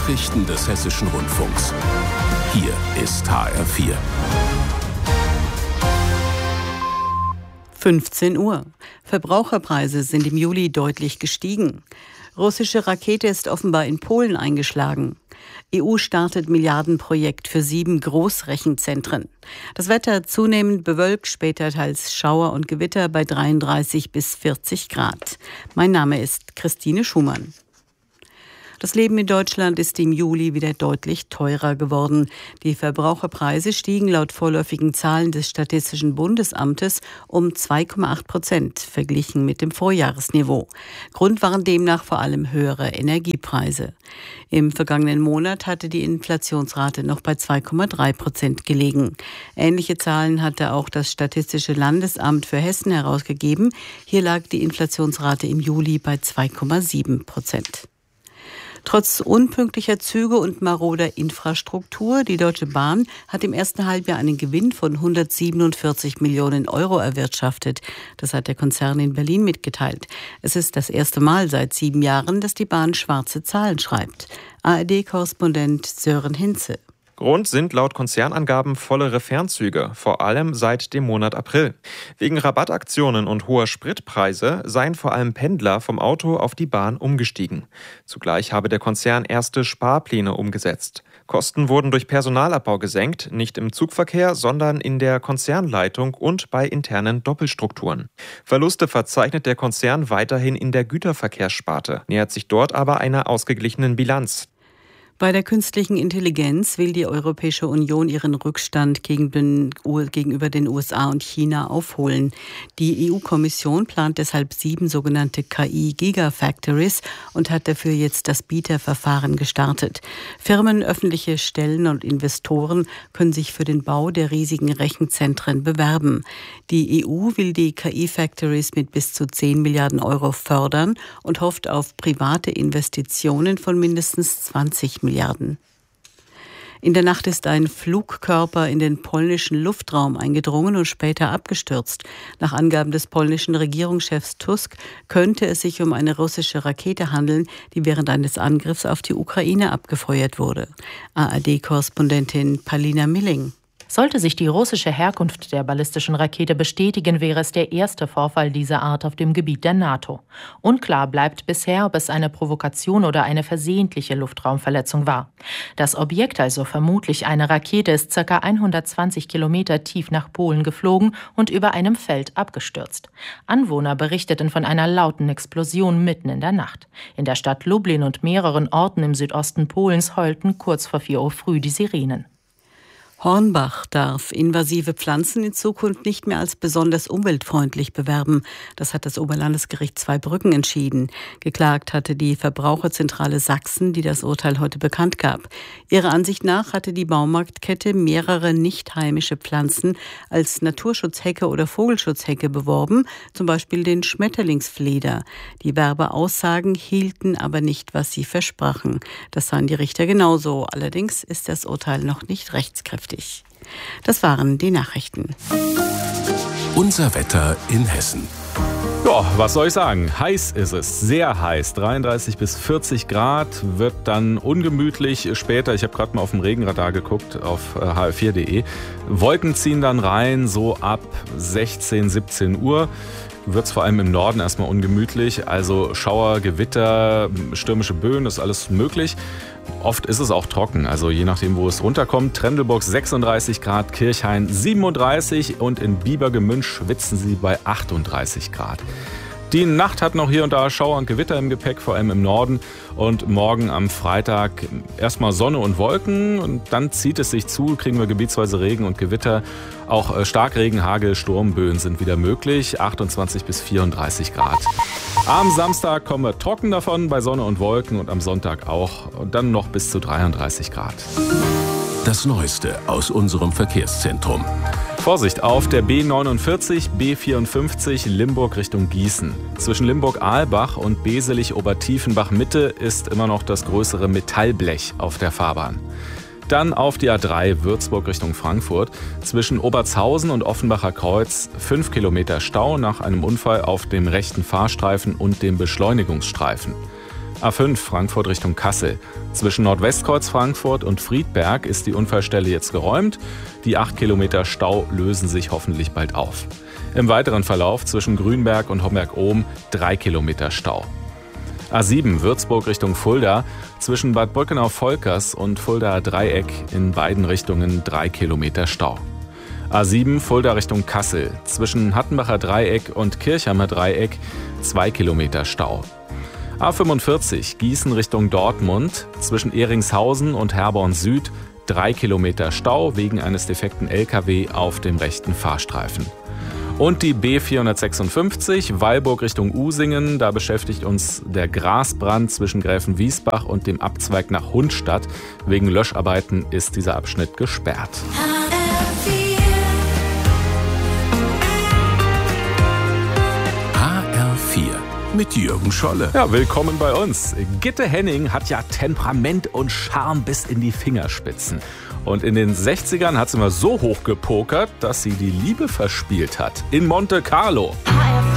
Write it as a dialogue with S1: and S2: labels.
S1: Nachrichten des Hessischen Rundfunks. Hier ist HR4.
S2: 15 Uhr. Verbraucherpreise sind im Juli deutlich gestiegen. Russische Rakete ist offenbar in Polen eingeschlagen. EU startet Milliardenprojekt für 7 Großrechenzentren. Das Wetter zunehmend bewölkt, später teils Schauer und Gewitter bei 33 bis 40 Grad. Mein Name ist Christine Schumann. Das Leben in Deutschland ist im Juli wieder deutlich teurer geworden. Die Verbraucherpreise stiegen laut vorläufigen Zahlen des Statistischen Bundesamtes um 2,8% verglichen mit dem Vorjahresniveau. Grund waren demnach vor allem höhere Energiepreise. Im vergangenen Monat hatte die Inflationsrate noch bei 2,3% gelegen. Ähnliche Zahlen hatte auch das Statistische Landesamt für Hessen herausgegeben. Hier lag die Inflationsrate im Juli bei 2,7%. Trotz unpünktlicher Züge und maroder Infrastruktur, die Deutsche Bahn hat im ersten Halbjahr einen Gewinn von 147 Millionen Euro erwirtschaftet. Das hat der Konzern in Berlin mitgeteilt. Es ist das erste Mal seit 7 Jahren, dass die Bahn schwarze Zahlen schreibt. ARD-Korrespondent Sören Hinze.
S3: Grund sind laut Konzernangaben vollere Fernzüge, vor allem seit dem Monat April. Wegen Rabattaktionen und hoher Spritpreise seien vor allem Pendler vom Auto auf die Bahn umgestiegen. Zugleich habe der Konzern erste Sparpläne umgesetzt. Kosten wurden durch Personalabbau gesenkt, nicht im Zugverkehr, sondern in der Konzernleitung und bei internen Doppelstrukturen. Verluste verzeichnet der Konzern weiterhin in der Güterverkehrssparte, nähert sich dort aber einer ausgeglichenen Bilanz.
S2: Bei der künstlichen Intelligenz will die Europäische Union ihren Rückstand gegenüber den USA und China aufholen. Die EU-Kommission plant deshalb 7 sogenannte KI-Gigafactories und hat dafür jetzt das Bieterverfahren gestartet. Firmen, öffentliche Stellen und Investoren können sich für den Bau der riesigen Rechenzentren bewerben. Die EU will die KI-Factories mit bis zu 10 Milliarden Euro fördern und hofft auf private Investitionen von mindestens 20 Milliarden. In der Nacht ist ein Flugkörper in den polnischen Luftraum eingedrungen und später abgestürzt. Nach Angaben des polnischen Regierungschefs Tusk könnte es sich um eine russische Rakete handeln, die während eines Angriffs auf die Ukraine abgefeuert wurde. ARD-Korrespondentin Palina Milling.
S4: Sollte sich die russische Herkunft der ballistischen Rakete bestätigen, wäre es der erste Vorfall dieser Art auf dem Gebiet der NATO. Unklar bleibt bisher, ob es eine Provokation oder eine versehentliche Luftraumverletzung war. Das Objekt, also vermutlich eine Rakete, ist ca. 120 Kilometer tief nach Polen geflogen und über einem Feld abgestürzt. Anwohner berichteten von einer lauten Explosion mitten in der Nacht. In der Stadt Lublin und mehreren Orten im Südosten Polens heulten kurz vor 4 Uhr früh die Sirenen.
S2: Hornbach darf invasive Pflanzen in Zukunft nicht mehr als besonders umweltfreundlich bewerben. Das hat das Oberlandesgericht Zweibrücken entschieden. Geklagt hatte die Verbraucherzentrale Sachsen, die das Urteil heute bekannt gab. Ihrer Ansicht nach hatte die Baumarktkette mehrere nicht heimische Pflanzen als Naturschutzhecke oder Vogelschutzhecke beworben, zum Beispiel den Schmetterlingsfleder. Die Werbeaussagen hielten aber nicht, was sie versprachen. Das sahen die Richter genauso. Allerdings ist das Urteil noch nicht rechtskräftig. Das waren die Nachrichten.
S1: Unser Wetter in Hessen.
S5: Ja, was soll ich sagen? Heiß ist es, sehr heiß. 33 bis 40 Grad, wird dann ungemütlich später. Ich habe gerade mal auf dem Regenradar geguckt, auf hr4.de. Wolken ziehen dann rein, so ab 16, 17 Uhr. Wird es vor allem im Norden erstmal ungemütlich. Also Schauer, Gewitter, stürmische Böen, ist alles möglich. Oft ist es auch trocken, also je nachdem, wo es runterkommt. Trendelburg 36 Grad, Kirchhain 37 und in Biebergemünd schwitzen sie bei 38 Grad. Die Nacht hat noch hier und da Schauer und Gewitter im Gepäck, vor allem im Norden. Und morgen am Freitag erstmal Sonne und Wolken und dann zieht es sich zu, kriegen wir gebietsweise Regen und Gewitter. Auch Starkregen, Hagel, Sturmböen sind wieder möglich, 28 bis 34 Grad. Am Samstag kommen wir trocken davon bei Sonne und Wolken und am Sonntag auch und dann noch bis zu 33 Grad.
S1: Das Neueste aus unserem Verkehrszentrum.
S5: Vorsicht auf der B49, B54 Limburg Richtung Gießen. Zwischen Limburg-Aalbach und Beselich-Obertiefenbach-Mitte ist immer noch das größere Metallblech auf der Fahrbahn. Dann auf die A3 Würzburg Richtung Frankfurt. Zwischen Obertshausen und Offenbacher Kreuz 5 Kilometer Stau nach einem Unfall auf dem rechten Fahrstreifen und dem Beschleunigungsstreifen. A5 Frankfurt Richtung Kassel. Zwischen Nordwestkreuz Frankfurt und Friedberg ist die Unfallstelle jetzt geräumt. Die 8 Kilometer Stau lösen sich hoffentlich bald auf. Im weiteren Verlauf zwischen Grünberg und Homberg-Ohm 3 Kilometer Stau. A7 Würzburg Richtung Fulda. Zwischen Bad Brückenau-Volkers und Fuldaer Dreieck in beiden Richtungen 3 Kilometer Stau. A7 Fulda Richtung Kassel. Zwischen Hattenbacher Dreieck und Kirchheimer Dreieck 2 Kilometer Stau. A45 Gießen Richtung Dortmund. Zwischen Ehringshausen und Herborn Süd 3 Kilometer Stau wegen eines defekten LKW auf dem rechten Fahrstreifen. Und die B456 Weilburg Richtung Usingen. Da beschäftigt uns der Grasbrand zwischen Gräfenwiesbach und dem Abzweig nach Hundstadt. Wegen Löscharbeiten ist dieser Abschnitt gesperrt.
S1: Mit Jürgen Scholle.
S5: Ja, willkommen bei uns. Gitte Henning hat ja Temperament und Charme bis in die Fingerspitzen. Und in den 60ern hat sie mal so hoch gepokert, dass sie die Liebe verspielt hat. In Monte Carlo.